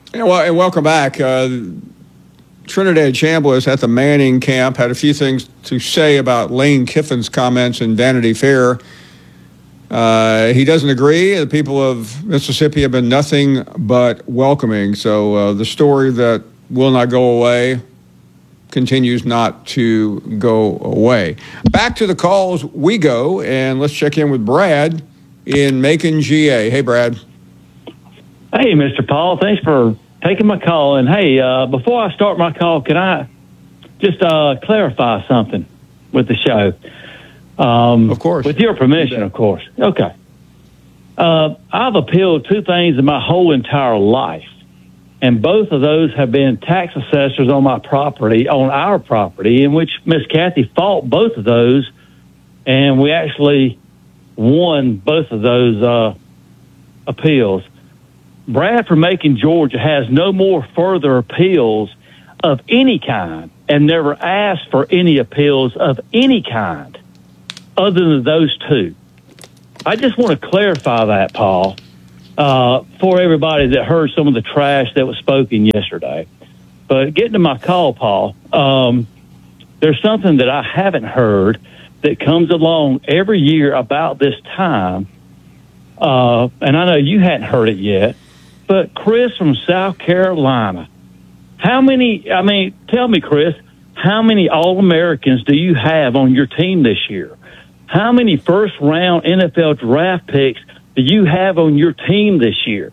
Yeah, well, and welcome back. Trinidad Chambliss at the Manning camp had a few things to say about Lane Kiffin's comments in Vanity Fair. He doesn't agree. The people of Mississippi have been nothing but welcoming. So the story that will not go away continues not to go away. Back to the calls we go, and let's check in with Brad in Macon, GA. Hey, Brad. Hey, Mr. Paul. Thanks for taking my call. And, hey, before I start my call, can I just clarify something with the show? Of course. With your permission, of course. Okay. I've appealed two things in my whole entire life, and both of those have been tax assessors on my property, on our property, in which Miss Kathy fought both of those, and we actually won both of those appeals. Brad from Macon, Georgia, has no more further appeals of any kind and never asked for any appeals of any kind other than those two. I just want to clarify that, Paul, for everybody that heard some of the trash that was spoken yesterday. But getting to my call, Paul, there's something that I haven't heard that comes along every year about this time, and I know you hadn't heard it yet. But Chris from South Carolina, tell me, Chris, how many All-Americans do you have on your team this year? How many first-round NFL draft picks do you have on your team this year?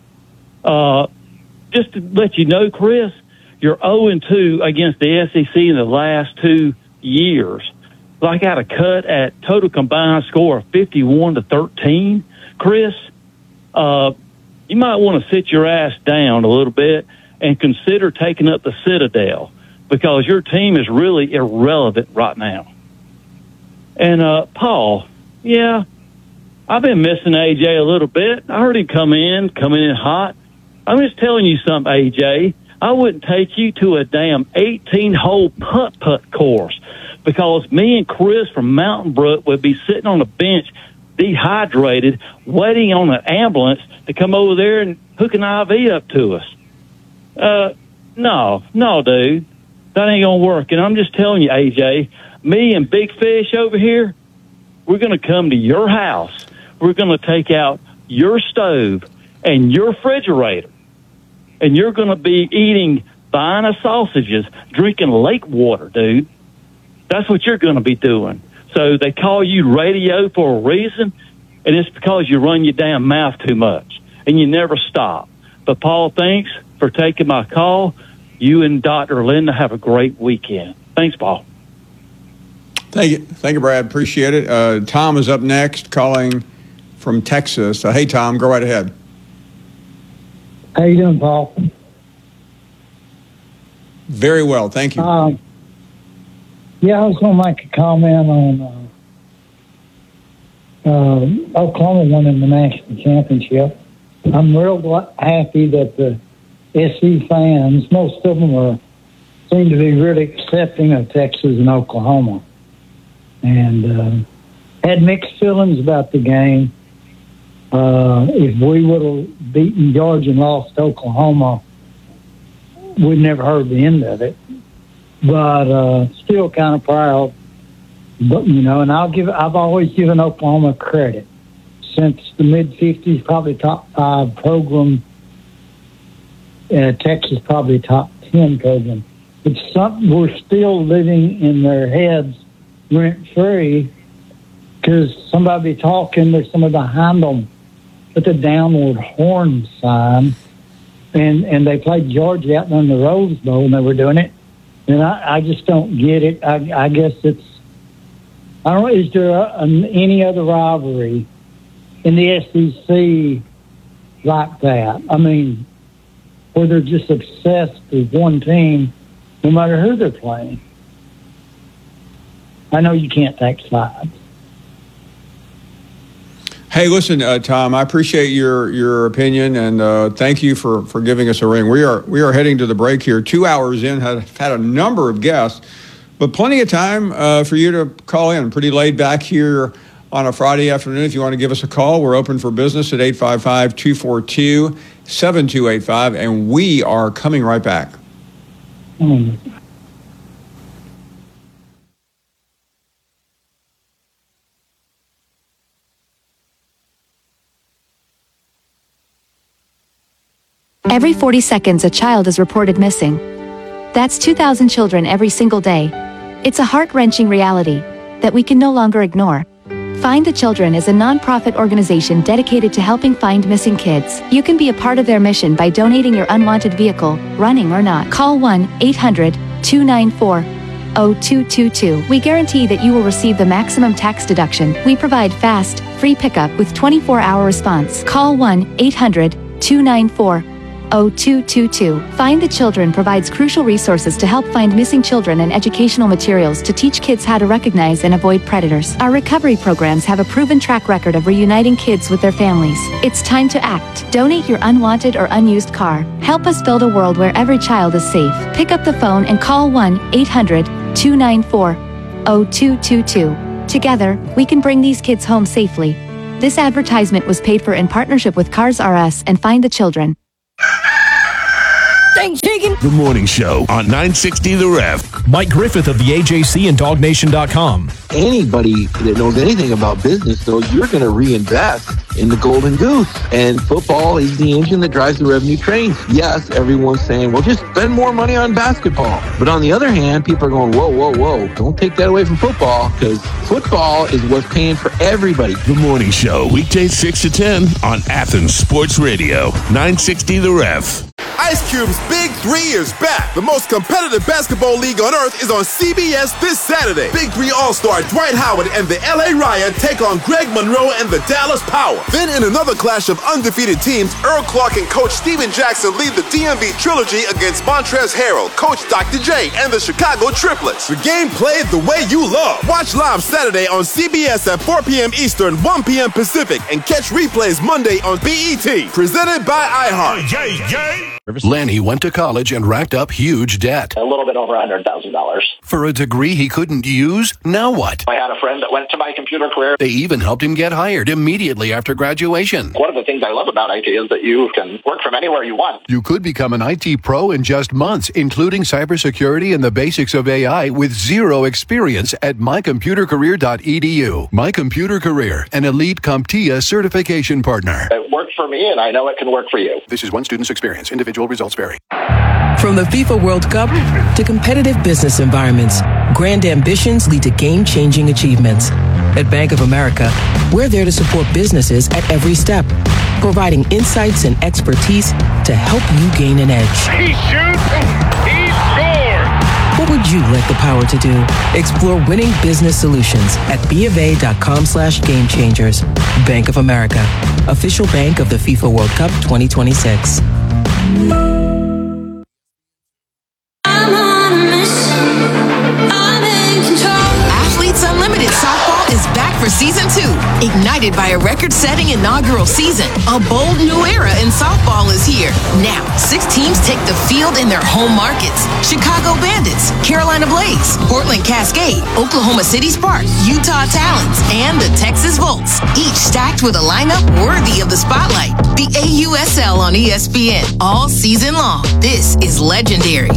Just to let you know, Chris, you're 0-2 against the SEC in the last 2 years. I got a cut at total combined score of 51-13. Chris, you might want to sit your ass down a little bit and consider taking up the Citadel, because your team is really irrelevant right now. And, Paul, yeah, I've been missing AJ a little bit. I heard him coming in hot. I'm just telling you something, AJ. I wouldn't take you to a damn 18-hole putt-putt course, because me and Chris from Mountain Brook would be sitting on the bench dehydrated, waiting on an ambulance to come over there and hook an IV up to us. No, dude. That ain't going to work. And I'm just telling you, AJ, me and Big Fish over here, we're going to come to your house. We're going to take out your stove and your refrigerator, and you're going to be eating Vienna sausages, drinking lake water, dude. That's what you're going to be doing. So they call you radio for a reason, and it's because you run your damn mouth too much, and you never stop. But, Paul, thanks for taking my call. You and Dr. Linda have a great weekend. Thanks, Paul. Thank you, Brad. Appreciate it. Tom is up next, calling from Texas. Hey, Tom, go right ahead. How you doing, Paul? Very well, thank you. Yeah, I was going to make a comment on Oklahoma winning the national championship. I'm real happy that the SC fans, most of them seem to be really accepting of Texas and Oklahoma. And had mixed feelings about the game. If we would have beaten Georgia and lost Oklahoma, we'd never heard the end of it. But still kind of proud. But and I've always given Oklahoma credit since the mid '50s, probably top 5 program. Texas probably top 10 program. It's something we're still living in their heads rent free, because somebody be talking, there's somebody behind them with the downward horn sign, and they played Georgia out in the Rose Bowl and they were doing it. And I just don't get it. I guess I don't know, is there any other rivalry in the SEC like that? I mean, where they're just obsessed with one team, no matter who they're playing. I know you can't take sides. Hey, listen, Tom, I appreciate your opinion, and thank you for giving us a ring. We are heading to the break here. 2 hours in, have had a number of guests, but plenty of time for you to call in. Pretty laid back here on a Friday afternoon. If you want to give us a call, we're open for business at 855-242 7285, and we are coming right back. Every 40 seconds, a child is reported missing. That's 2,000 children every single day. It's a heart-wrenching reality that we can no longer ignore. Find the Children is a non-profit organization dedicated to helping find missing kids. You can be a part of their mission by donating your unwanted vehicle, running or not. Call 1-800-294-0222. We guarantee that you will receive the maximum tax deduction. We provide fast, free pickup with 24-hour response. Call 1-800-294-0222. Find the Children provides crucial resources to help find missing children and educational materials to teach kids how to recognize and avoid predators. Our recovery programs have a proven track record of reuniting kids with their families. It's time to act. Donate your unwanted or unused car. Help us build a world where every child is safe. Pick up the phone and call 1-800-294-0222. Together, we can bring these kids home safely. This advertisement was paid for in partnership with Cars R Us and Find the Children. Thanks, Chicken. The Morning Show on 960 The Ref. Mike Griffith of the AJC and DogNation.com. Anybody that knows anything about business knows you're going to reinvest in the golden goose. And football is the engine that drives the revenue train. Yes, everyone's saying, well, just spend more money on basketball. But on the other hand, people are going, whoa, whoa, whoa. Don't take that away from football, because football is what's paying for everybody. The Morning Show, weekdays 6 to 10 on Athens Sports Radio, 960 The Ref. Ice Cube's Big 3 is back. The most competitive basketball league on earth is on CBS this Saturday. Big 3 All-Star Dwight Howard and the LA Riot take on Greg Monroe and the Dallas Power. Then in another clash of undefeated teams, Earl Clark and Coach Steven Jackson lead the DMV Trilogy against Montrezl Harrell, Coach Dr. J, and the Chicago Triplets. The game played the way you love. Watch live Saturday on CBS at 4 p.m. Eastern, 1 p.m. Pacific, and catch replays Monday on BET. Presented by iHeart. Lenny went to college and racked up huge debt. A little bit over $100,000. For a degree he couldn't use? Now what? I had a friend that went to My Computer Career. They even helped him get hired immediately after graduation. One of the things I love about IT is that you can work from anywhere you want. You could become an IT pro in just months, including cybersecurity and the basics of AI with zero experience at mycomputercareer.edu. My Computer Career, an elite CompTIA certification partner. It worked for me, and I know it can work for you. This is one student's experience. Individual results vary. From the FIFA World Cup to competitive business environments, grand ambitions lead to game-changing achievements. At Bank of America, we're there to support businesses at every step, providing insights and expertise to help you gain an edge. He shoots, he scores! What would you like the power to do? Explore winning business solutions at BofA.com/gamechangers. Bank of America, official bank of the FIFA World Cup 2026. Athletes Unlimited Softball is back for Season 2. Ignited by a record-setting inaugural season, a bold new era in softball is here. Now, 6 teams take the field in their home markets. Chicago Bandits, Carolina Blaze, Portland Cascade, Oklahoma City Sparks, Utah Talons, and the Texas Volts. Each stacked with a lineup worthy of the spotlight. The AUSL on ESPN all season long. This is legendary.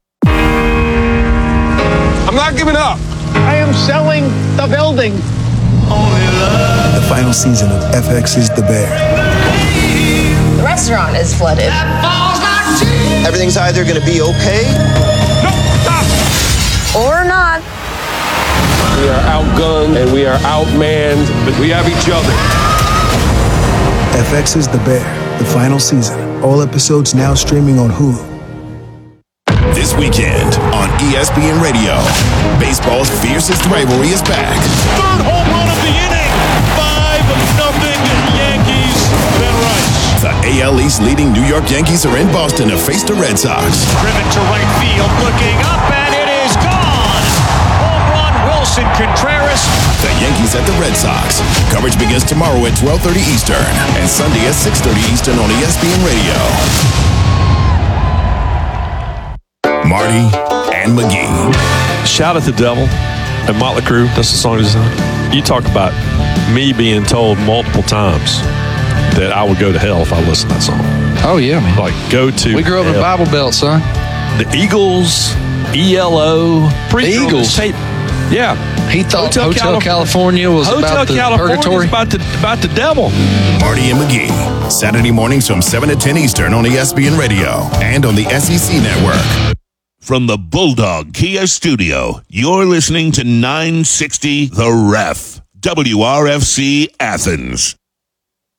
I'm not giving up. I am selling the building. The final season of FX is The Bear. The restaurant is flooded. Everything's either going to be okay or not. We are outgunned and we are outmanned, but we have each other. FX is The Bear, the final season. All episodes now streaming on Hulu. This weekend on ESPN Radio, baseball's fiercest rivalry is back. Third home run of the inning. 5-0 Yankees. Ben Rice. The AL East leading New York Yankees are in Boston to face the Red Sox. Driven to right field, looking up, and it is gone. Home run, Wilson Contreras. The Yankees at the Red Sox. Coverage begins tomorrow at 12:30 Eastern and Sunday at 6:30 Eastern on ESPN Radio. Marty and McGee. Shout at the Devil and Motley Crue. That's the song design. You talk about me being told multiple times that I would go to hell if I listened to that song. Oh, yeah, man. Like, go to. We grew up in the Bible Belt, son. The Eagles, ELO. The Eagles? Tape. Yeah. He thought Hotel California was about the purgatory. About the devil. Marty and McGee, Saturday mornings from 7 to 10 Eastern on ESPN Radio and on the SEC Network. From the Bulldog Kia Studio, you're listening to 960 The Ref, WRFC Athens.